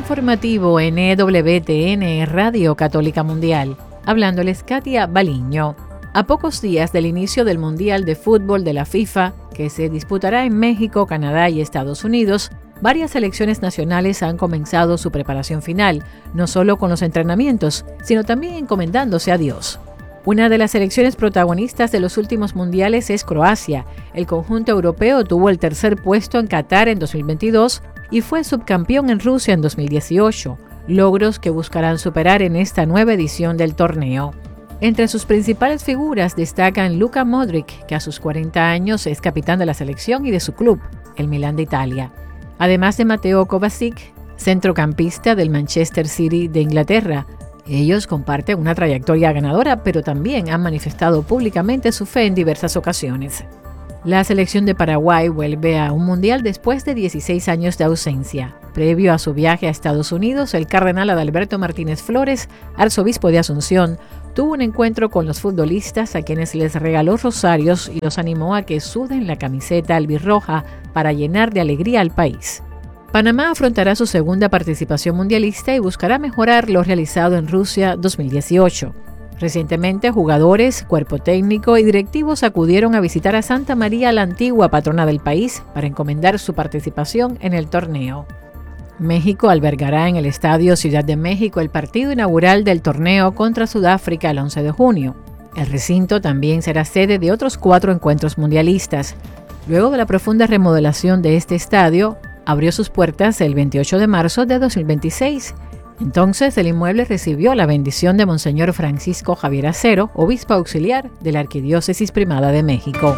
informativo en EWTN Radio Católica Mundial. Hablándoles Katia Baliño. A pocos días del inicio del Mundial de Fútbol de la FIFA, que se disputará en México, Canadá y Estados Unidos, varias selecciones nacionales han comenzado su preparación final, no solo con los entrenamientos, sino también encomendándose a Dios. Una de las selecciones protagonistas de los últimos mundiales es Croacia. El conjunto europeo tuvo el tercer puesto en Qatar en 2022 y fue subcampeón en Rusia en 2018, logros que buscarán superar en esta nueva edición del torneo. Entre sus principales figuras destacan Luka Modric, que a sus 40 años es capitán de la selección y de su club, el Milán de Italia. Además de Mateo Kovacic, centrocampista del Manchester City de Inglaterra. Ellos comparten una trayectoria ganadora, pero también han manifestado públicamente su fe en diversas ocasiones. La selección de Paraguay vuelve a un mundial después de 16 años de ausencia. Previo a su viaje a Estados Unidos, el cardenal Adalberto Martínez Flores, arzobispo de Asunción, tuvo un encuentro con los futbolistas a quienes les regaló rosarios y los animó a que suden la camiseta albirroja para llenar de alegría al país. Panamá afrontará su segunda participación mundialista y buscará mejorar lo realizado en Rusia 2018. Recientemente, jugadores, cuerpo técnico y directivos acudieron a visitar a Santa María la Antigua, patrona del país, para encomendar su participación en el torneo. México albergará en el Estadio Ciudad de México el partido inaugural del torneo contra Sudáfrica el 11 de junio. El recinto también será sede de otros 4 encuentros mundialistas. Luego de la profunda remodelación de este estadio, abrió sus puertas el 28 de marzo de 2026. Entonces, el inmueble recibió la bendición de Monseñor Francisco Javier Acero, obispo auxiliar de la Arquidiócesis Primada de México.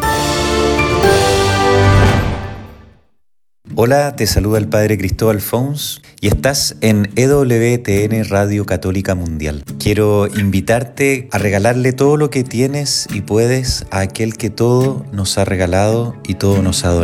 Hola, te saluda el Padre Cristóbal Fons y estás en EWTN Radio Católica Mundial. Quiero invitarte a regalarle todo lo que tienes y puedes a aquel que todo nos ha regalado y todo nos ha donado.